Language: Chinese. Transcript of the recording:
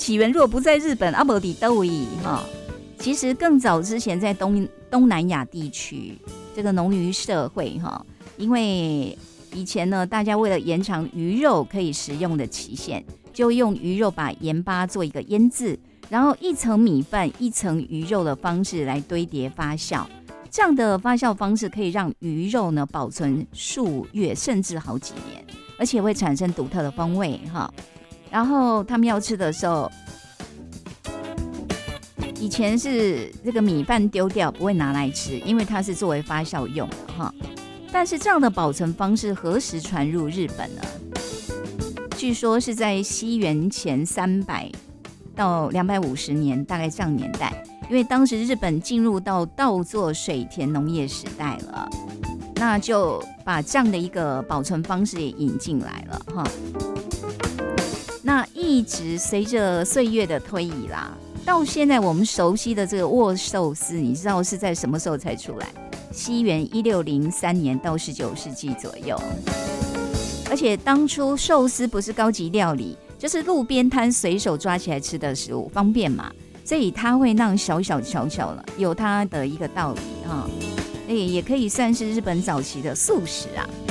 起源如果不在日本，阿伯底都位哈。其实更早之前在东南亚地区，这个农渔社会哈，因为以前呢，大家为了延长鱼肉可以食用的期限，就用鱼肉把盐巴做一个腌制，然后一层米饭一层鱼肉的方式来堆叠发酵。这样的发酵方式可以让鱼肉呢保存数月甚至好几年，而且会产生独特的风味哈。然后他们要吃的时候，以前是这个米饭丢掉不会拿来吃，因为它是作为发酵用的哈。但是这样的保存方式何时传入日本呢？据说是在西元前300到250年，大概这样年代。因为当时日本进入到稻作水田农业时代了，那就把这样的一个保存方式也引进来了哈。那一直随着岁月的推移啦，到现在我们熟悉的这个握寿司，你知道是在什么时候才出来？西元1603年到19世纪左右。而且当初寿司不是高级料理，就是路边摊随手抓起来吃的食物，方便嘛。所以它会让小小巧巧了，有它的一个道理哈，也可以算是日本早期的素食啊。